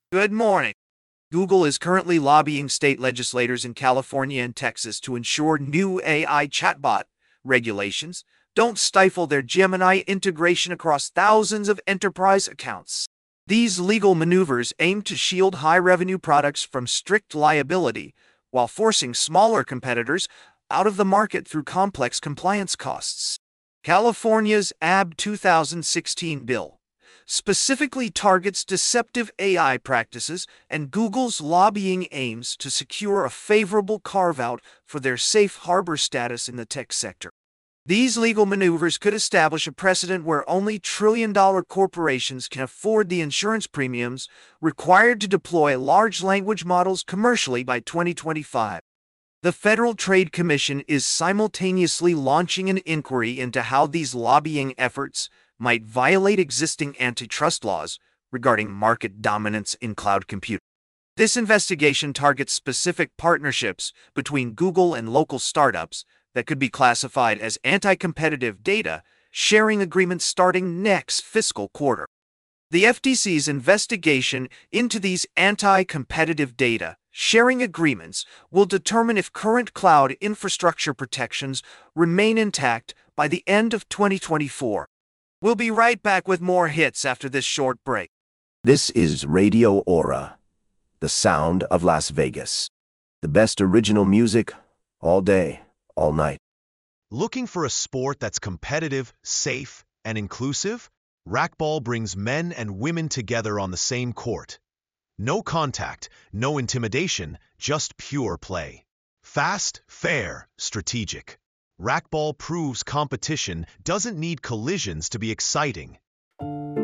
Good morning. Google is currently lobbying state legislators in California and Texas to ensure new AI chatbot regulations don't stifle their Gemini integration across thousands of enterprise accounts. These legal maneuvers aim to shield high-revenue products from strict liability while forcing smaller competitors out of the market through complex compliance costs. California's AB 2016 bill specifically targets deceptive AI practices, and Google's lobbying aims to secure a favorable carve-out for their safe harbor status in the tech sector. These legal maneuvers could establish a precedent where only trillion-dollar corporations can afford the insurance premiums required to deploy large language models commercially by 2025. The Federal Trade Commission is simultaneously launching an inquiry into how these lobbying efforts might violate existing antitrust laws regarding market dominance in cloud computing. This investigation targets specific partnerships between Google and local startups that could be classified as anti-competitive data sharing agreements starting next fiscal quarter. The FTC's investigation into these anti-competitive data sharing agreements will determine if current cloud infrastructure protections remain intact by the end of 2024. We'll be right back with more hits after this short break. This is Radio Aura, the sound of Las Vegas. The best original music, all day, all night. Looking for a sport that's competitive, safe, and inclusive? Racquetball brings men and women together on the same court. No contact, no intimidation, just pure play. Fast, fair, strategic. Racquetball proves competition doesn't need collisions to be exciting.